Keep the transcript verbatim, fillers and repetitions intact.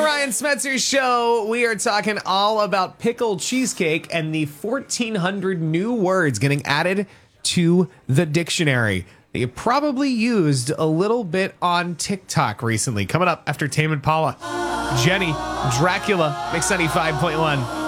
Ryan Smetzer Show. We are talking all about pickled cheesecake and the fourteen hundred new words getting added to the dictionary that you probably used a little bit on TikTok recently. Coming up after Tame Impala, Jenny, Dracula, Mix ninety-five point one.